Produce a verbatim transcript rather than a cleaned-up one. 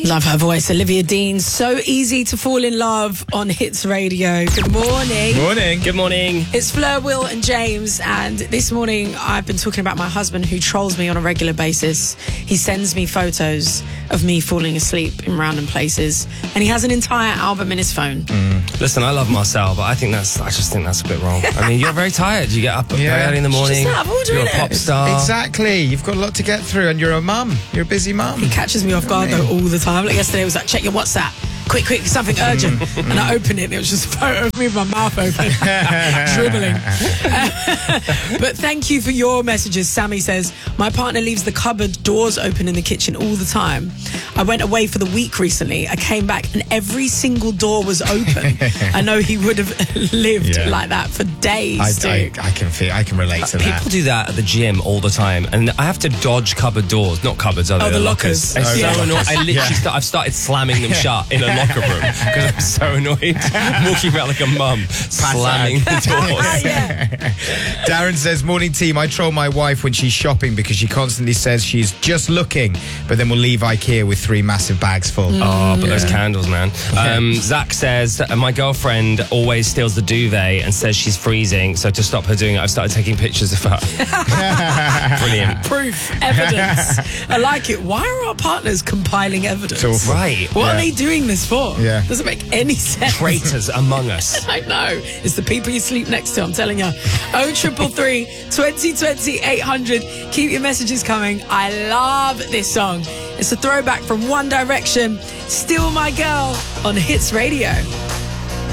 Love her voice, Olivia Dean. So easy to fall in love on Hits Radio. Good morning. Morning. Good morning. It's Fleur, Will and James, and this morning I've been talking about my husband who trolls me on a regular basis. He sends me photos of me falling asleep in random places, and he has an entire album in his phone. Mm. Listen, I love Marcel, but I think that's I just think that's a bit wrong. I mean, you're very tired. You get up Yeah. very early in the morning. Just out of order, You're a innit? pop star. Exactly. You've got a lot to get through, and you're a mum. You're a busy mum. He catches me off guard though all the time. Like yesterday, it was like, check your WhatsApp. Quick, quick, something urgent. And I open it, and it was just a photo of me with my mouth open, dribbling. But thank you for your messages. Sammy says, my partner leaves the cupboard doors open in the kitchen all the time. I went away for the week recently. I came back, and every single door was open. I know he would have lived Yeah. like that for days, I, too. I, I can feel. I can relate to People that. do that at the gym all the time, and I have to dodge cupboard doors. Not cupboards, are they? Oh, the lockers. It's Oh, so yeah. annoying. I literally, Yeah. start, I've started slamming them shut in a locker room because I'm so annoyed. Walking around like a mum, slamming out. the doors. Yeah. Darren says, morning team, I troll my wife when she's shopping because she constantly says she's just looking, but then we'll leave IKEA with three massive bags full. Oh, but those candles, man. Um, Zach says, my girlfriend always steals the duvet and says she's freezing, so to stop her doing it, I've started taking pictures of her. Brilliant. Proof, evidence. I like it. Why are our partners compiling evidence? It's awful. Right. What Yeah. are they doing this for? Yeah. Doesn't make any sense. Traitors among us. I know. It's the people you sleep next to, I'm telling you. oh triple three, twenty twenty, eight hundred. Keep your messages coming. I love this song. It's a throwback from One Direction. Still My Girl on Hits Radio.